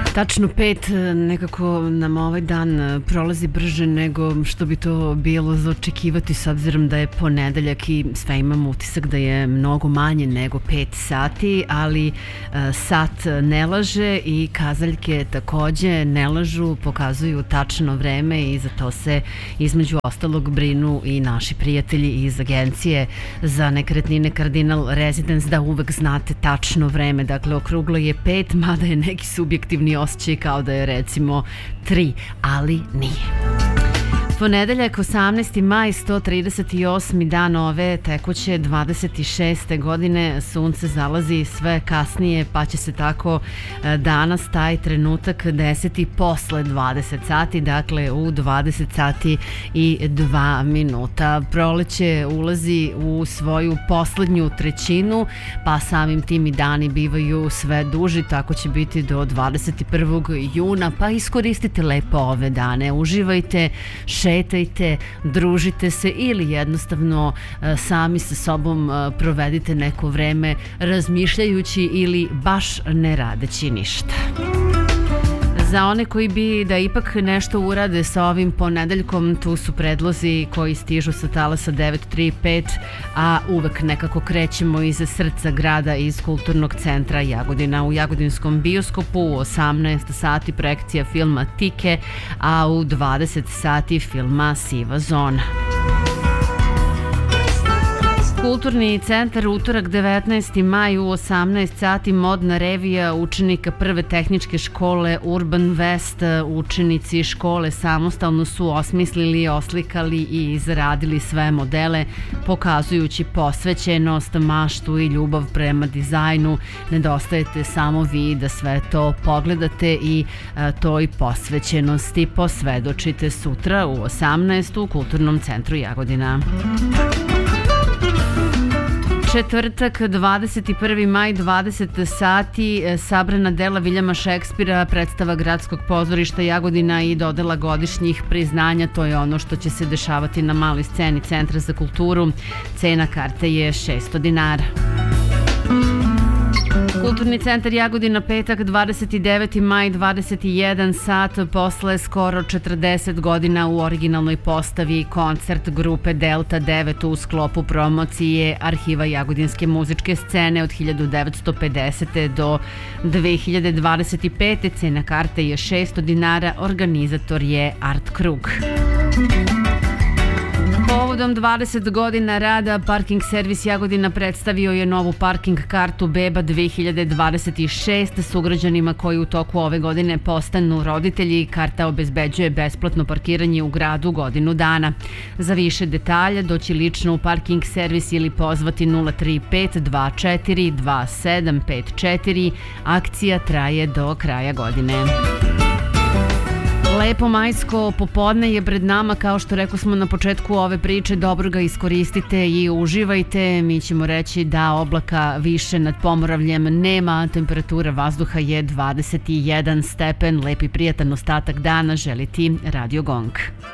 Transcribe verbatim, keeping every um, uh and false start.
Tačno pet, nekako nam ovaj dan prolazi brže nego što bi to bilo za očekivati s obzirom da je ponedeljak i sve imamo utisak da je mnogo manje nego pet sati, ali sat ne laže i kazaljke takođe ne lažu, pokazuju tačno vreme i za to se između ostalog brinu i naši prijatelji iz agencije za nekretnine Cardinal Residence, da uvek znate tačno vreme. Dakle, okruglo je pet, mada je neki subjektivni osjećaj kao da je recimo tri, ali nije. Ponedeljak, osamnaesti maj, sto trideset osmi dan ove tekuće dvadeset šeste godine, sunce zalazi sve kasnije, pa će se tako danas taj trenutak deseti posle dvadeset sati, dakle u dvadeset sati i dva minuta. Proleće ulazi u svoju poslednju trećinu, pa samim tim i dani bivaju sve duži, tako će biti do dvadeset prvog juna, pa iskoristite lepo ove dane, uživajte, šetajte, družite se ili jednostavno sami sa sobom provedite neko vreme razmišljajući ili baš ne radeći ništa. Za one koji bi da ipak nešto urade sa ovim ponedeljkom, tu su predlozi koji stižu sa talasa devet tri pet, a uvek nekako krećemo iz srca grada, iz Kulturnog centra Jagodina. U Jagodinskom bioskopu u osamnaest sati projekcija filma Tike, a u dvadeset sati filma Siva zona. Kulturni centar, utorak devetnaesti maj u osamnaest sati, modna revija učenika prve tehničke škole Urban West. Učenici škole samostalno su osmislili, oslikali i izradili sve modele, pokazujući posvećenost, maštu i ljubav prema dizajnu. Nedostajete samo vi da sve to pogledate i a, toj posvećenosti posvedočite sutra u osamnaest u Kulturnom centru Jagodina. Četvrtak, dvadeset prvi maj, dvadeset sati, sabrana dela Viljama Šekspira, predstava Gradskog pozorišta Jagodina i dodela godišnjih priznanja. To je ono što će se dešavati na maloj sceni Centra za kulturu. Cena karte je šesto dinara. Kulturni centar Jagodina, petak, dvadeset deveti maj, dvadeset jedan sat, posle skoro četrdeset godina u originalnoj postavi koncert grupe Delta devet u sklopu promocije arhiva jagodinske muzičke scene od hiljadu devetsto pedesete. do dve hiljade dvadeset pete. Cena karte je šesto dinara, organizator je Art Krug. Povodom dvadeset godina rada, Parking servis Jagodina predstavio je novu parking kartu Beba dve hiljade dvadeset šeste. Sugrađanima koji u toku ove godine postanu roditelji, karta obezbeđuje besplatno parkiranje u gradu godinu dana. Za više detalja doći lično u Parking servis ili pozvati nula tri pet dva četiri dva sedam pet četiri. Akcija traje do kraja godine. Lepo majsko popodne je pred nama, kao što rekao smo na početku ove priče, dobro ga iskoristite i uživajte. Mi ćemo reći da oblaka više nad Pomoravljem nema, temperatura vazduha je dvadeset jedan stepen, lep i prijatan ostatak dana želi ti Radio Gong.